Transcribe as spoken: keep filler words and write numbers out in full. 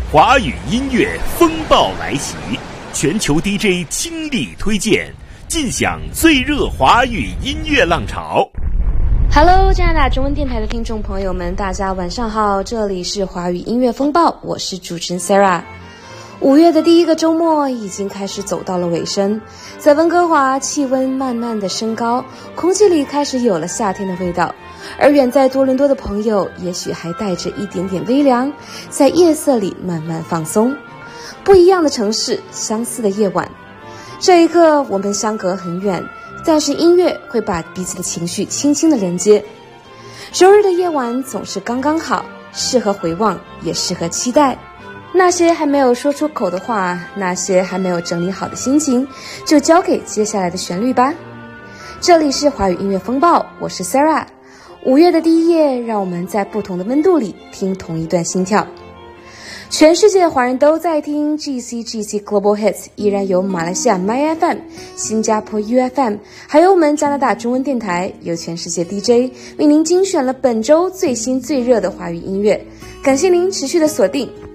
华语音乐风暴来袭，全球 D J 倾力推荐，尽享最热华语音乐浪潮。 Hello， 加拿大中文电台的听众朋友们，大家晚上好，这里是华语音乐风暴，我是主持人 Sarah。五月的第一个周末已经开始走到了尾声，在温哥华气温慢慢的升高，空气里开始有了夏天的味道。而远在多伦多的朋友也许还带着一点点微凉，在夜色里慢慢放松。不一样的城市，相似的夜晚，这一刻我们相隔很远，但是音乐会把彼此的情绪轻轻的连接。周日的夜晚总是刚刚好，适合回望，也适合期待。那些还没有说出口的话，那些还没有整理好的心情，就交给接下来的旋律吧。这里是华语音乐风暴，我是 Sarah。五月的第一夜，让我们在不同的温度里听同一段心跳。全世界华人都在听 G C G C Global Hits， 依然有马来西亚 My F M、 新加坡 U F M， 还有我们加拿大中文电台，有全世界 D J 为您精选了本周最新最热的华语音乐。感谢您持续的锁定